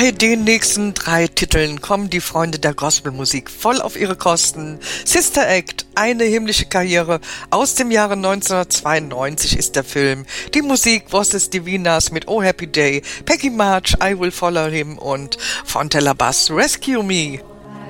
Bei den nächsten 3 Titeln kommen die Freunde der Gospelmusik voll auf ihre Kosten. Sister Act, eine himmlische Karriere aus dem Jahre 1992 ist der Film. Die Musik Voces Divinas mit Oh Happy Day, Peggy March, I Will Follow Him und Fontella Bass Rescue Me.